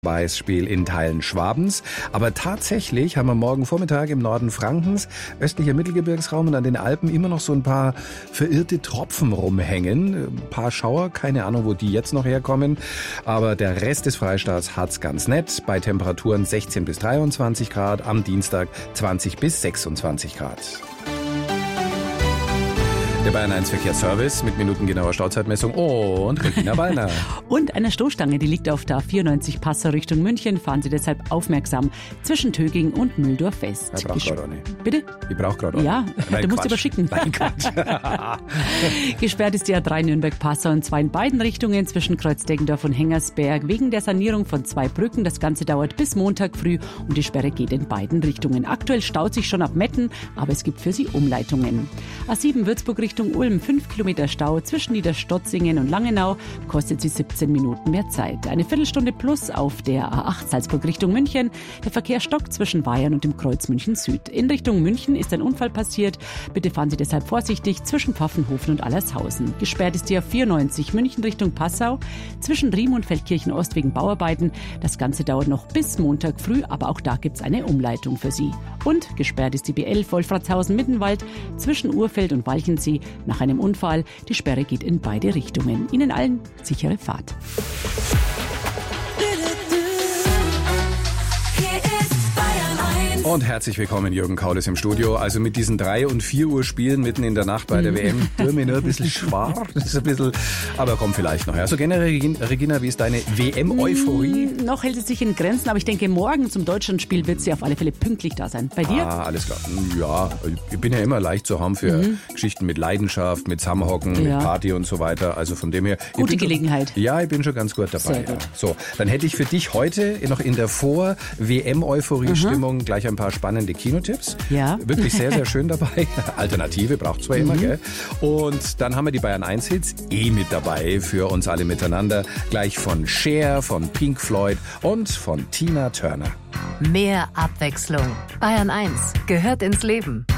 Weißspiel in Teilen Schwabens. Aber tatsächlich haben wir morgen Vormittag im Norden Frankens, östlicher Mittelgebirgsraum und an den Alpen immer noch so ein paar verirrte Tropfen rumhängen. Ein paar Schauer, keine Ahnung, wo die jetzt noch herkommen. Aber der Rest des Freistaats hat's ganz nett. Bei Temperaturen 16 bis 23 Grad, am Dienstag 20 bis 26 Grad. Der Bayern 1 Verkehrsservice mit minutengenauer Stauzeitmessung und Regina Wallner. Und eine Stoßstange, die liegt auf der A94 Passau Richtung München. Fahren Sie deshalb aufmerksam zwischen Töging und Mühldorf West. Ich brauche gerade auch nicht. Bitte? Ich brauche gerade auch Ja, Nein, du musst überschicken. Nein, Quatsch. Gesperrt ist die A3 Nürnberg-Passau und zwar in beiden Richtungen zwischen Kreuzdeggendorf und Hengersberg wegen der Sanierung von 2 Brücken. Das Ganze dauert bis Montag früh und die Sperre geht in beiden Richtungen. Aktuell staut sich schon ab Metten, aber es gibt für Sie Umleitungen. A7 Würzburg Richtung Ulm, 5 Kilometer Stau zwischen Niederstotzingen und Langenau, kostet Sie 17 Minuten mehr Zeit. Eine Viertelstunde plus auf der A8 Salzburg Richtung München. Der Verkehr stockt zwischen Bayern und dem Kreuz München Süd. In Richtung München ist ein Unfall passiert. Bitte fahren Sie deshalb vorsichtig zwischen Pfaffenhofen und Allershausen. Gesperrt ist die A94 München Richtung Passau zwischen Riem und Feldkirchen Ost wegen Bauarbeiten. Das Ganze dauert noch bis Montag früh, aber auch da gibt es eine Umleitung für Sie. Und gesperrt ist die B11 Wolfratshausen-Mittenwald zwischen Urfeld und Walchensee nach einem Unfall. Die Sperre geht in beide Richtungen. Ihnen allen sichere Fahrt. Und herzlich willkommen, Jürgen Kaulis im Studio. Also mit diesen 3 und 4 Uhr Spielen mitten in der Nacht bei der WM, tut mir nur ein bisschen schwach. Das ist ein bisschen, aber komm vielleicht noch. Also generell, Regina, wie ist deine WM-Euphorie? Noch hält es sich in Grenzen, aber ich denke, morgen zum Deutschlandspiel wird sie auf alle Fälle pünktlich da sein. Bei dir? Ah, alles klar. Ja, ich bin ja immer leicht zu haben für Geschichten mit Leidenschaft, mit Zusammenhocken, mit Party und so weiter. Also von dem her. Gute Gelegenheit. Ja, ich bin schon ganz gut dabei. Sehr gut. Ja. So, dann hätte ich für dich heute noch in der Vor-WM-Euphorie-Stimmung gleich ein paar spannende Kinotipps. Ja. Wirklich sehr, sehr schön dabei. Alternative braucht zwar immer, gell? Und dann haben wir die Bayern 1 Hits mit dabei für uns alle miteinander. Gleich von Cher, von Pink Floyd und von Tina Turner. Mehr Abwechslung. Bayern 1 gehört ins Leben.